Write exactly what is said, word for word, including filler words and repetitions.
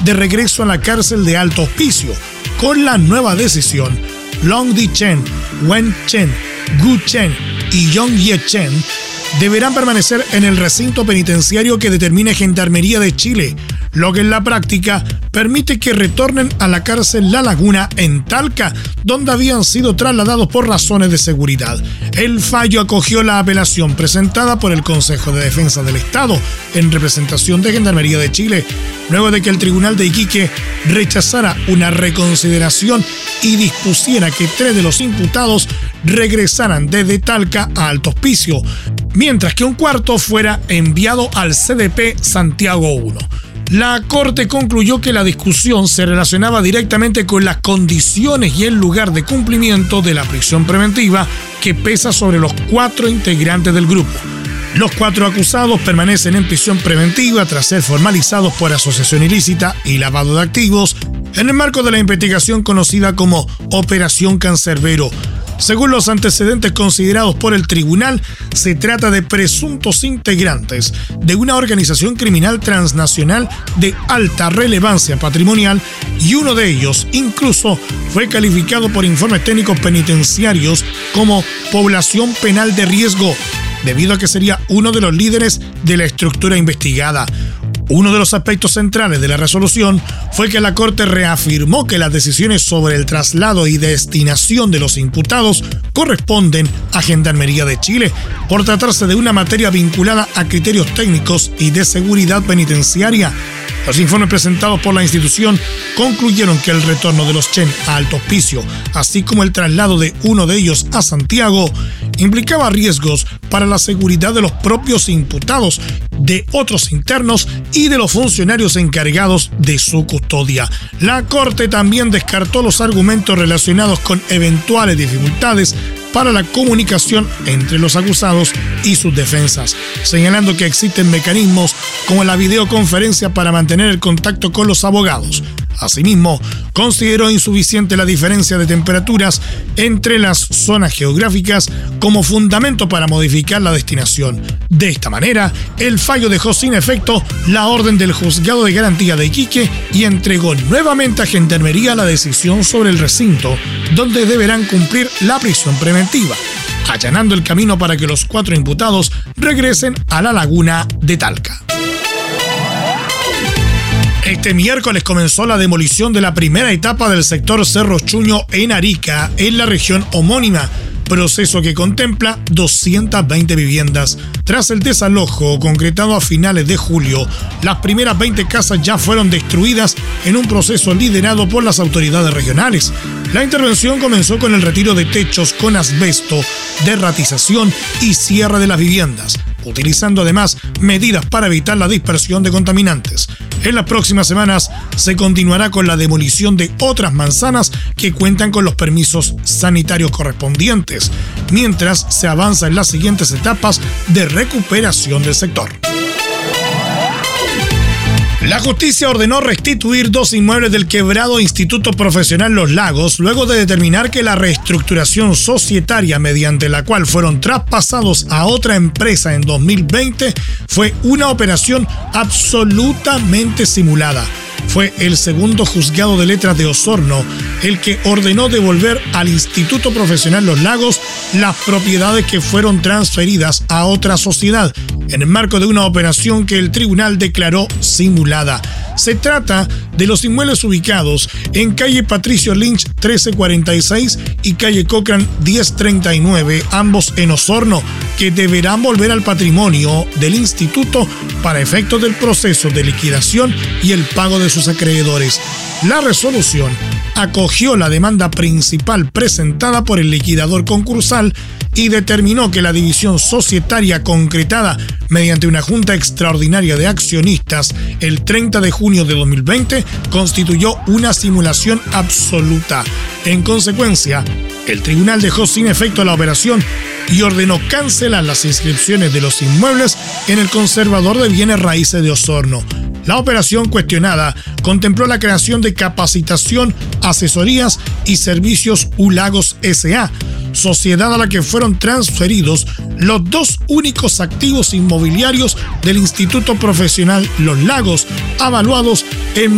de regreso a la cárcel de Alto Hospicio. Con la nueva decisión, Long Di Chen, Wen Chen, Gu Chen y Yong Ye Chen deberán permanecer en el recinto penitenciario que determine Gendarmería de Chile, lo que en la práctica permite que retornen a la cárcel La Laguna en Talca, donde habían sido trasladados por razones de seguridad. El fallo acogió la apelación presentada por el Consejo de Defensa del Estado en representación de Gendarmería de Chile, luego de que el Tribunal de Iquique rechazara una reconsideración y dispusiera que tres de los imputados regresaran desde Talca a Alto Hospicio, mientras que un cuarto fuera enviado al C D P Santiago uno. La Corte concluyó que la discusión se relacionaba directamente con las condiciones y el lugar de cumplimiento de la prisión preventiva que pesa sobre los cuatro integrantes del grupo. Los cuatro acusados permanecen en prisión preventiva tras ser formalizados por asociación ilícita y lavado de activos en el marco de la investigación conocida como Operación Cancerbero. Según los antecedentes considerados por el tribunal, se trata de presuntos integrantes de una organización criminal transnacional de alta relevancia patrimonial y uno de ellos incluso fue calificado por informes técnicos penitenciarios como población penal de riesgo, debido a que sería uno de los líderes de la estructura investigada. Uno de los aspectos centrales de la resolución fue que la Corte reafirmó que las decisiones sobre el traslado y destinación de los imputados corresponden a Gendarmería de Chile, por tratarse de una materia vinculada a criterios técnicos y de seguridad penitenciaria. Los informes presentados por la institución concluyeron que el retorno de los Chen a Alto Hospicio, así como el traslado de uno de ellos a Santiago, implicaba riesgos para la seguridad de los propios imputados, de otros internos y de los funcionarios encargados de su custodia. La Corte también descartó los argumentos relacionados con eventuales dificultades para la comunicación entre los acusados y sus defensas, señalando que existen mecanismos como la videoconferencia para mantener el contacto con los abogados. Asimismo, consideró insuficiente la diferencia de temperaturas entre las zonas geográficas como fundamento para modificar la destinación. De esta manera, el fallo dejó sin efecto la orden del Juzgado de Garantía de Iquique y entregó nuevamente a Gendarmería la decisión sobre el recinto, donde deberán cumplir la prisión preventiva, allanando el camino para que los cuatro imputados regresen a la Laguna de Talca. Este miércoles comenzó la demolición de la primera etapa del sector Cerro Chuño en Arica, en la región homónima, proceso que contempla doscientas veinte viviendas. Tras el desalojo concretado a finales de julio, las primeras veinte casas ya fueron destruidas en un proceso liderado por las autoridades regionales. La intervención comenzó con el retiro de techos con asbesto, derratización y cierre de las viviendas, utilizando además medidas para evitar la dispersión de contaminantes. En las próximas semanas se continuará con la demolición de otras manzanas que cuentan con los permisos sanitarios correspondientes, mientras se avanza en las siguientes etapas de recuperación del sector. La justicia ordenó restituir dos inmuebles del quebrado Instituto Profesional Los Lagos, luego de determinar que la reestructuración societaria mediante la cual fueron traspasados a otra empresa en dos mil veinte fue una operación absolutamente simulada. Fue el segundo juzgado de letras de Osorno el que ordenó devolver al Instituto Profesional Los Lagos las propiedades que fueron transferidas a otra sociedad, en el marco de una operación que el tribunal declaró simulada. Se trata de los inmuebles ubicados en calle Patricio Lynch trece cuarenta y seis y calle Cochrane diez treinta y nueve, ambos en Osorno, que deberán volver al patrimonio del instituto para efectos del proceso de liquidación y el pago de sus acreedores. La resolución acogió la demanda principal presentada por el liquidador concursal y determinó que la división societaria concretada mediante una junta extraordinaria de accionistas el treinta de junio de dos mil veinte constituyó una simulación absoluta. En consecuencia, el tribunal dejó sin efecto la operación y ordenó cancelar las inscripciones de los inmuebles en el Conservador de Bienes Raíces de Osorno. La operación cuestionada contempló la creación de Capacitación, Asesorías y Servicios U Lagos S A, sociedad a la que fueron transferidos los dos únicos activos inmobiliarios del Instituto Profesional Los Lagos, avaluados en